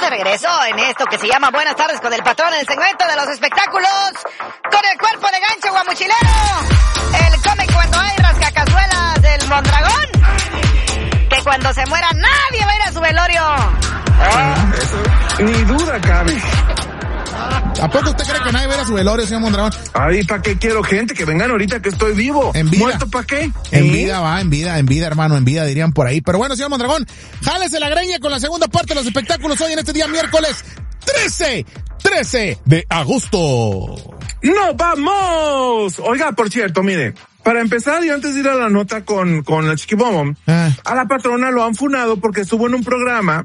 de regreso en esto que se llama Buenas tardes con el patrón, el segmento de los espectáculos con el cuerpo de gancho guamuchilero, el cómic cuando hay rascacazuelas del Mondragón, que cuando se muera nadie va a ir a su velorio. Eso, ni duda cabe. ¿A poco usted cree que nadie va a ir a su velorio, señor Mondragón? Ay, ¿para qué quiero gente? Que vengan ahorita que estoy vivo. En vida. ¿Muerto para qué? En vida, hermano, en vida dirían por ahí. Pero bueno, señor Mondragón, jálese la greña con la segunda parte de los espectáculos hoy en este día miércoles 13 de agosto. ¡No vamos! Oiga, por cierto, mire, para empezar y antes de ir a la nota con la Chiquibomom, a la patrona lo han funado porque estuvo en un programa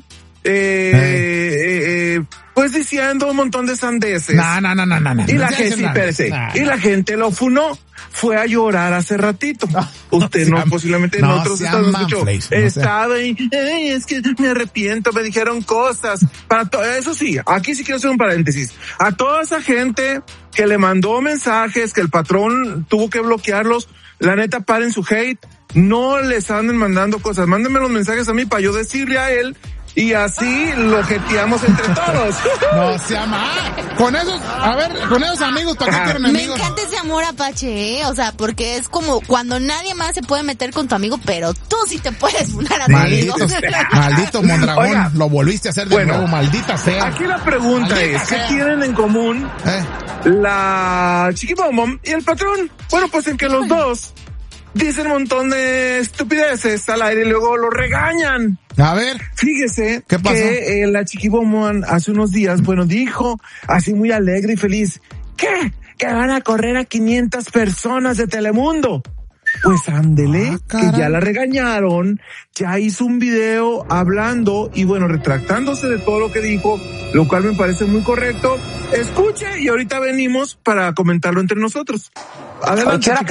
pues diciendo un montón de sandeces. No. Y la gente, espérese, y la gente lo funó. Fue a llorar hace ratito. Usted no, posiblemente en otros estados escuchó. Estaba ahí, es que me arrepiento, me dijeron cosas. Eso sí, aquí sí quiero hacer un paréntesis. A toda esa gente que le mandó mensajes, que el patrón tuvo que bloquearlos, la neta, paren su hate. No les anden mandando cosas. Mándenme los mensajes a mí para yo decirle a él. Y así lo jeteamos entre todos. No se ama. Con esos amigos, ¿para qué quieren amigos? Me encanta ese amor apache, o sea, porque es como cuando nadie más se puede meter con tu amigo, pero tú sí te puedes funar a tu amigo. Maldito Mondragón, oiga, lo volviste a hacer de nuevo, maldita sea. Aquí la pregunta es, ¿qué tienen en común la Chiquibomom y el patrón? Bueno, pues en que los dos dicen un montón de estupideces al aire y luego lo regañan. A ver. Fíjese ¿qué pasó? Que la Chiquibomom hace unos días, dijo así muy alegre y feliz, ¿qué? Que van a correr a 500 personas de Telemundo. Pues ándele, que ya la regañaron, ya hizo un video hablando y retractándose de todo lo que dijo, lo cual me parece muy correcto. Escuche y ahorita venimos para comentarlo entre nosotros. Adelante.